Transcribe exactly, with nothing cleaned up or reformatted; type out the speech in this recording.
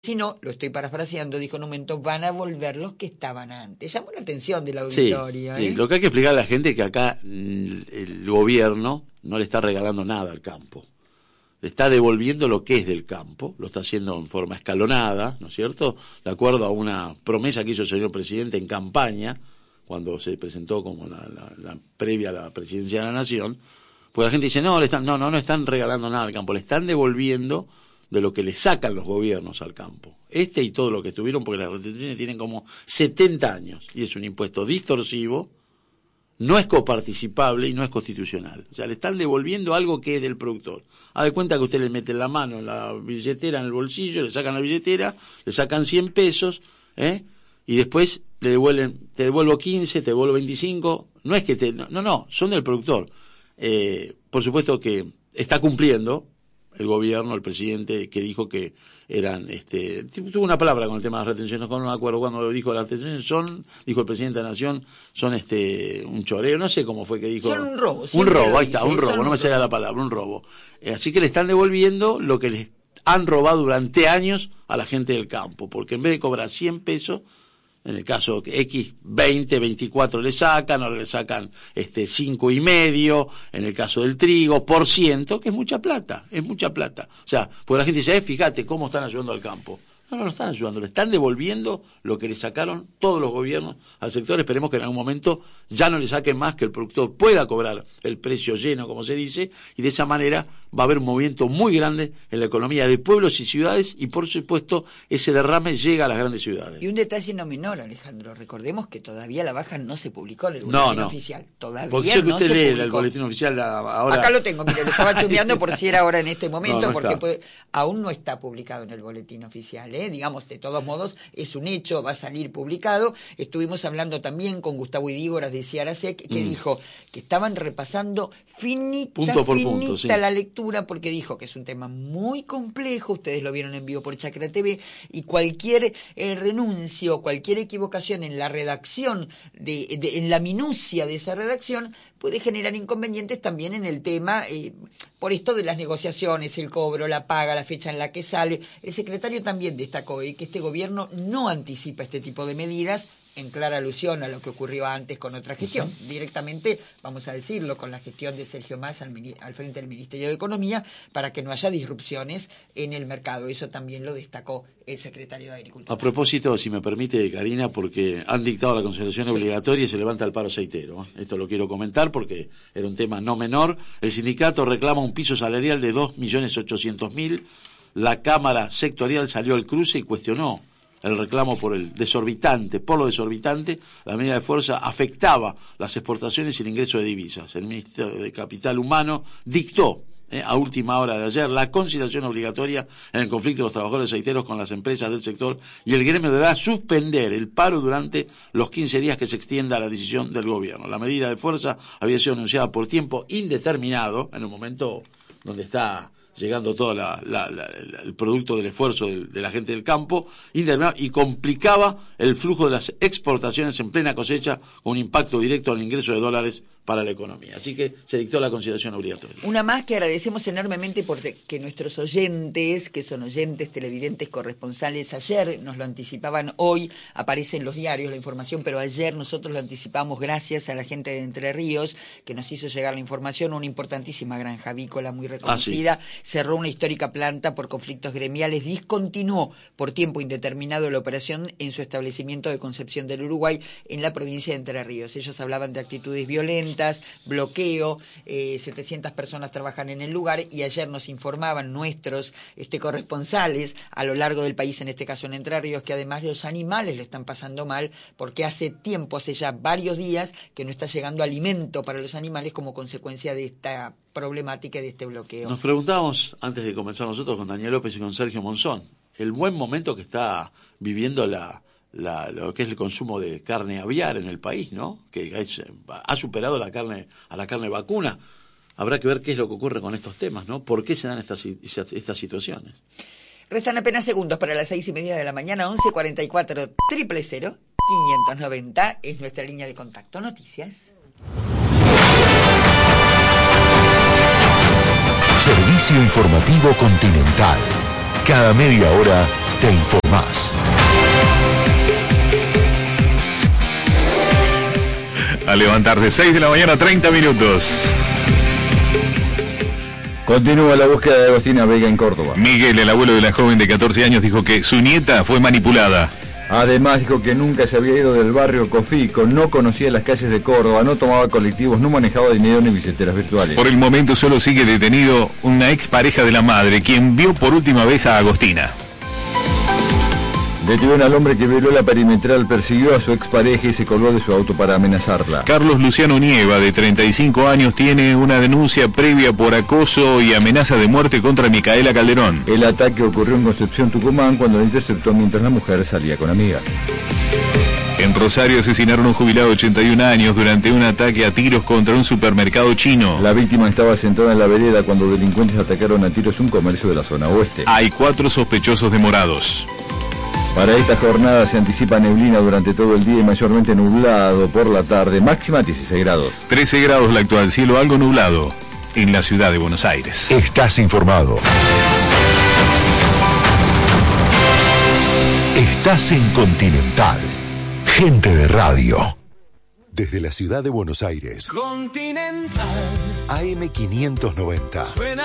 Si no, lo estoy parafraseando, dijo en un momento, van a volver los que estaban antes. Llamó la atención del auditorio. Sí, ¿eh? sí. Lo que hay que explicar a la gente es que acá el gobierno no le está regalando nada al campo. Le está devolviendo lo que es del campo, lo está haciendo en forma escalonada, ¿no es cierto? De acuerdo a una promesa que hizo el señor presidente en campaña, cuando se presentó como la, la, la previa a la presidencia de la Nación, pues la gente dice, no, le están, no, no, no están regalando nada al campo, le están devolviendo de lo que le sacan los gobiernos al campo. Este y todo lo que estuvieron, porque las retenciones tienen como setenta años, y es un impuesto distorsivo, no es coparticipable y no es constitucional. O sea, le están devolviendo algo que es del productor. Haz de cuenta que usted le mete la mano en la billetera, en el bolsillo, le sacan la billetera, le sacan cien pesos, ¿eh? Y después le devuelven, te devuelvo quince, te devuelvo veinticinco, no es que te, no, no, son del productor. Eh, por supuesto que está cumpliendo el gobierno, el presidente, que dijo que eran, este, tuvo una palabra con el tema de las retenciones, no me acuerdo cuando lo dijo, las retenciones son, dijo el presidente de la Nación, son este, un choreo, no sé cómo fue que dijo. Son un robo. Un robo, ahí dice, está, un robo, no me sale la palabra, un robo. Eh, así que le están devolviendo lo que les han robado durante años a la gente del campo, porque en vez de cobrar cien pesos, en el caso X, veinte, veinticuatro le sacan, ahora le sacan este cinco y medio, en el caso del trigo, por ciento, que es mucha plata, es mucha plata. O sea, porque la gente dice, eh, fíjate cómo están ayudando al campo. No, no lo están ayudando, le están devolviendo lo que le sacaron todos los gobiernos al sector. Esperemos que en algún momento ya no le saquen más, que el productor pueda cobrar el precio lleno, como se dice, y de esa manera va a haber un movimiento muy grande en la economía de pueblos y ciudades, y por supuesto ese derrame llega a las grandes ciudades. Y un detalle no menor, Alejandro, recordemos que todavía la baja no se publicó en el no, boletín no. oficial. Todavía Porque sé que no usted se lee publicó. el boletín oficial ahora. Acá lo tengo, mire, lo estaba chumeando por si era ahora en este momento, No, no porque está. puede, aún no está publicado en el boletín oficial, ¿eh? Digamos, de todos modos, es un hecho, va a salir publicado. Estuvimos hablando también con Gustavo Idígoras de Ciarasec, que mm. dijo que estaban repasando finita, punto por finita punto, sí. la lectura, porque dijo que es un tema muy complejo, ustedes lo vieron en vivo por Chacra T V, y cualquier eh, renuncio, cualquier equivocación en la redacción, de, de, en la minucia de esa redacción, puede generar inconvenientes también en el tema, eh, por esto de las negociaciones, el cobro, la paga, la fecha en la que sale. El secretario también destacó eh, que este gobierno no anticipa este tipo de medidas, en clara alusión a lo que ocurrió antes con otra gestión. Uh-huh. Directamente, vamos a decirlo, con la gestión de Sergio Massa al, al frente del Ministerio de Economía, para que no haya disrupciones en el mercado. Eso también lo destacó el secretario de Agricultura. A propósito, si me permite, Karina, porque han dictado la consideración sí. obligatoria y se levanta el paro aceitero. Esto lo quiero comentar porque era un tema no menor. El sindicato reclama un piso salarial de dos millones ochocientos mil. La Cámara Sectorial salió al cruce y cuestionó el reclamo por el desorbitante, por lo desorbitante. La medida de fuerza afectaba las exportaciones y el ingreso de divisas. El Ministerio de Capital Humano dictó eh, a última hora de ayer la conciliación obligatoria en el conflicto de los trabajadores aceiteros con las empresas del sector, y el gremio deberá suspender el paro durante los quince días que se extienda la decisión del gobierno. La medida de fuerza había sido anunciada por tiempo indeterminado, en un momento donde está llegando todo la, la, la, el producto del esfuerzo de, de la gente del campo, y complicaba el flujo de las exportaciones en plena cosecha, con un impacto directo al ingreso de dólares para la economía. Así que se dictó la consideración obligatoria. Una más que agradecemos enormemente porque que nuestros oyentes, que son oyentes, televidentes, corresponsales, ayer nos lo anticipaban, hoy aparece en los diarios la información, pero ayer nosotros lo anticipamos gracias a la gente de Entre Ríos, que nos hizo llegar la información. Una importantísima granja avícola muy reconocida, ah, sí. cerró una histórica planta por conflictos gremiales, discontinuó por tiempo indeterminado la operación en su establecimiento de Concepción del Uruguay, en la provincia de Entre Ríos. Ellos hablaban de actitudes violentas, bloqueo, eh, setecientas personas trabajan en el lugar, y ayer nos informaban nuestros este, corresponsales a lo largo del país, en este caso en Entre Ríos, que además los animales le están pasando mal, porque hace tiempo, hace ya varios días, que no está llegando alimento para los animales como consecuencia de esta problemática y de este bloqueo. Nos preguntábamos, antes de comenzar nosotros con Daniel López y con Sergio Monzón, el buen momento que está viviendo la La, lo que es el consumo de carne aviar en el país, ¿no? Que es, ha superado la carne a la carne vacuna. Habrá que ver qué es lo que ocurre con estos temas, ¿no? ¿Por qué se dan estas, estas situaciones? Restan apenas segundos para las seis y media de la mañana. Once cuarenta y cuatro triple cero quinientos noventa es nuestra línea de contacto. Noticias. Servicio informativo Continental. Cada media hora te informás. A levantarse, seis de la mañana, treinta minutos. Continúa la búsqueda de Agostina Vega en Córdoba. Miguel, el abuelo de la joven de catorce años, dijo que su nieta fue manipulada. Además dijo que nunca se había ido del barrio Cofico, no conocía las calles de Córdoba, no tomaba colectivos, no manejaba dinero ni billeteras virtuales. Por el momento solo sigue detenido una expareja de la madre, quien vio por última vez a Agostina. Detuvieron al hombre que violó la perimetral, persiguió a su expareja y se colgó de su auto para amenazarla. Carlos Luciano Nieva, de treinta y cinco años, tiene una denuncia previa por acoso y amenaza de muerte contra Micaela Calderón. El ataque ocurrió en Concepción, Tucumán, cuando la interceptó mientras la mujer salía con amigas. En Rosario asesinaron a un jubilado de ochenta y un años durante un ataque a tiros contra un supermercado chino. La víctima estaba sentada en la vereda cuando delincuentes atacaron a tiros un comercio de la zona oeste. Hay cuatro sospechosos demorados. Para esta jornada se anticipa neblina durante todo el día y mayormente nublado por la tarde, máxima dieciséis grados. trece grados la actual, cielo algo nublado en la ciudad de Buenos Aires. Estás informado. Estás en Continental. Gente de radio. Desde la ciudad de Buenos Aires. Continental. A M quinientos noventa.